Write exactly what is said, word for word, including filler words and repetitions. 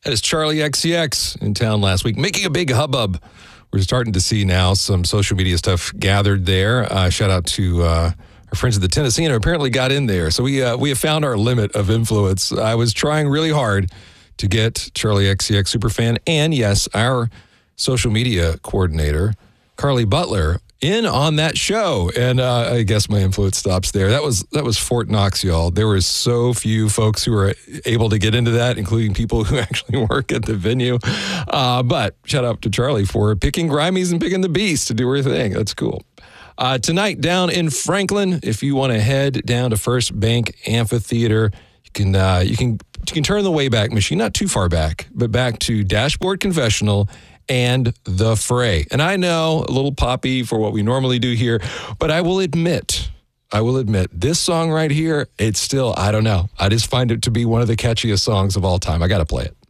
That is Charlie X C X in town last week, making a big hubbub. We're starting to see now some social media stuff gathered there. Uh, shout out to uh, our friends at the Tennessean who apparently got in there. So we uh, we have found our limit of influence. I was trying really hard to get Charlie X C X superfan and, yes, our social media coordinator, Carly Butler, in on that show. And uh, I guess my influence stops there. That was that was Fort Knox, y'all. There was so few folks who were able to get into that, including people who actually work at the venue. Uh, but shout out to Charlie for picking Grimies and picking the Beast to do her thing. That's cool. Uh, tonight down in Franklin, if you want to head down to First Bank Amphitheater, you can uh, you can you can turn the Wayback Machine, not too far back, but back to Dashboard Confessional and The Fray. And I know, a little poppy for what we normally do here, but I will admit, I will admit, this song right here, it's still, I don't know. I just find it to be one of the catchiest songs of all time. I got to play it.